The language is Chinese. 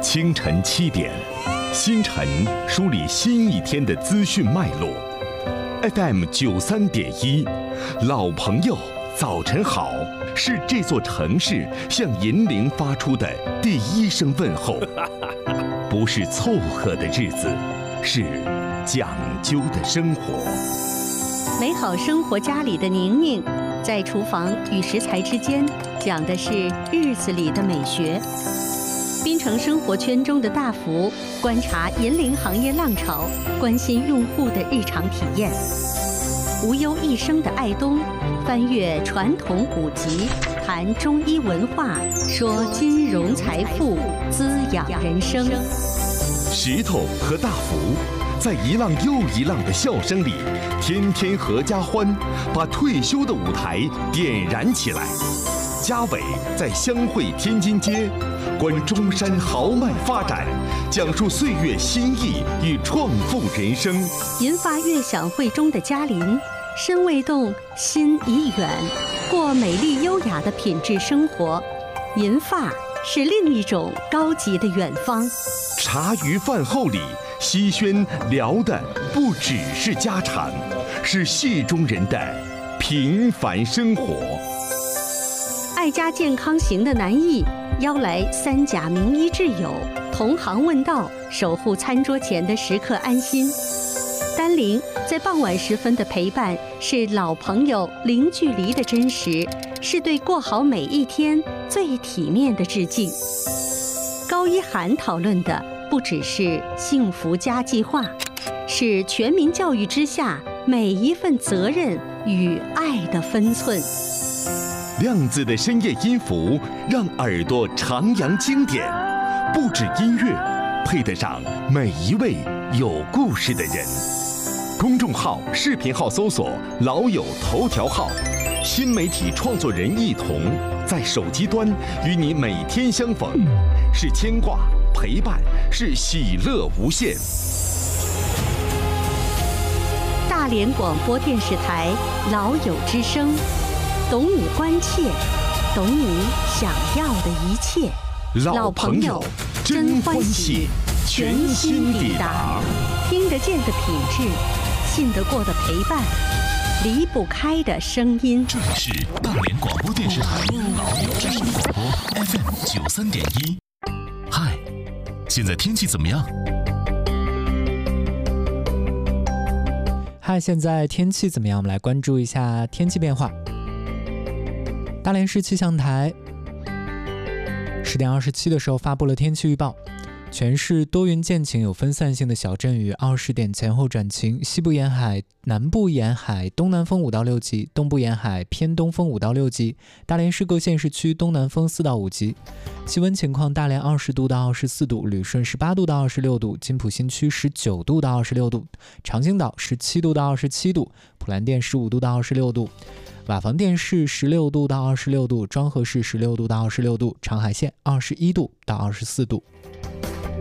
清晨7点，新晨梳理新一天的资讯脉络。FM 93.1，老朋友，早晨好，是这座城市向银铃发出的第一声问候。不是凑合的日子，是讲究的生活。 美好生活家里的宁宁，在厨房与食材之间讲的是日子里的美学。滨城生活圈中的大福，观察银铃行业浪潮，关心用户的日常体验。无忧一生的爱东，翻阅传统古籍，谈中医文化，说金融财富，滋养人生。 石头和大福，在一浪又一浪的笑声里，天天合家欢，把退休的舞台点燃起来。嘉伟在湘汇天津街，观中山豪迈发展，讲述岁月新意与创富人生。 银发悦享会中的嘉林，身未动，心已远，过美丽优雅的品质生活。银发是另一种高级的远方。 茶余饭后里，西轩聊的不只是家常，是戏中人的平凡生活。 爱家健康行的南艺邀来3甲名医挚友，同行问道，守护餐桌前的食客安心。丹玲在傍晚时分的陪伴，是老朋友零距离的真实，是对过好每一天最体面的致敬。高一涵讨论的不只是幸福家计划，是全民教育之下每一份责任与爱的分寸。 亮子的深夜音符，让耳朵徜徉经典。不止音乐，配得上每一位有故事的人。公众号、视频号搜索“老友头条号”，新媒体创作人一同在手机端与你每天相逢，是牵挂、陪伴，是喜乐无限。 大连广播电视台老友之声，懂你关切，懂你想要的一切。 老朋友真欢喜，全新抵达。 听得见的品质，信得过的陪伴，离不开的声音。 这里是大连广播电视台老友之声广播 FM 93.1。嗨，现在天气怎么样？ 嗨，现在天气怎么样？我们来关注一下天气变化。大连市气象台10点27的时候发布了天气预报，全市多云见晴，有分散性的小阵雨，20点前后转晴，西部沿海、南部沿海东南风5到6级，东部沿海偏东风5到6级，大连市各县市区东南风4到5级。气温情况，大连20度到24度，旅顺18度到26度，金浦新区19度到26度，长兴岛17度到27度，普兰店15度到26度，瓦房店市16度到26度，庄河市16度到26度，长海县21度到24度。